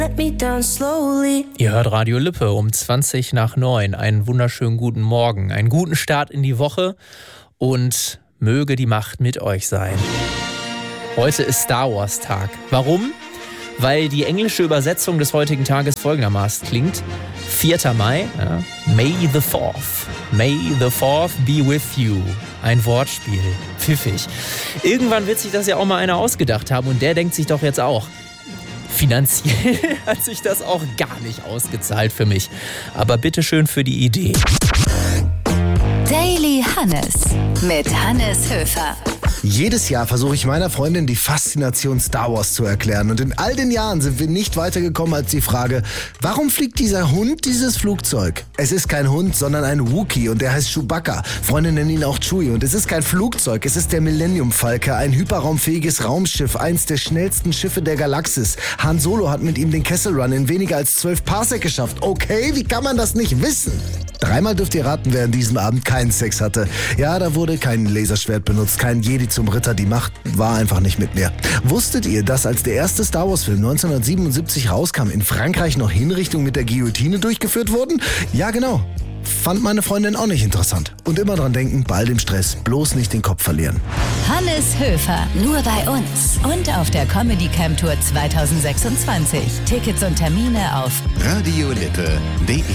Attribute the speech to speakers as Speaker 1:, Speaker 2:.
Speaker 1: Ihr hört Radio Lippe um 20:20. Einen wunderschönen guten Morgen, einen guten Start in die Woche und möge die Macht mit euch sein. Heute ist Star Wars Tag. Warum? Weil die englische Übersetzung des heutigen Tages folgendermaßen klingt. 4. Mai, ja, May the 4th. May the 4th be with you. Ein Wortspiel. Pfiffig. Irgendwann wird sich das ja auch mal einer ausgedacht haben und der denkt sich doch jetzt auch, finanziell hat sich das auch gar nicht ausgezahlt für mich. Aber bitteschön für die Idee.
Speaker 2: Daily Hannes mit Hannes Höfer.
Speaker 3: Jedes Jahr versuche ich meiner Freundin die Faszination Star Wars zu erklären. Und in all den Jahren sind wir nicht weitergekommen als die Frage, warum fliegt dieser Hund dieses Flugzeug? Es ist kein Hund, sondern ein Wookie und der heißt Chewbacca. Freunde nennen ihn auch Chewie. Und es ist kein Flugzeug, es ist der Millennium Falcon, ein hyperraumfähiges Raumschiff, eins der schnellsten Schiffe der Galaxis. Han Solo hat mit ihm den Kessel Run in weniger als 12 Parsec geschafft. Okay, wie kann man das nicht wissen? Dreimal dürft ihr raten, wer an diesem Abend keinen Sex hatte. Ja, da wurde kein Laserschwert benutzt, kein Jedi zum Ritter. Die Macht war einfach nicht mit mir. Wusstet ihr, dass als der erste Star Wars Film 1977 rauskam, in Frankreich noch Hinrichtungen mit der Guillotine durchgeführt wurden? Ja, genau. Fand meine Freundin auch nicht interessant. Und immer dran denken, bei all dem Stress, bloß nicht den Kopf verlieren.
Speaker 2: Hannes Höfer, nur bei uns. Und auf der Comedy Camp Tour 2026. Tickets und Termine auf
Speaker 4: radiolippe.de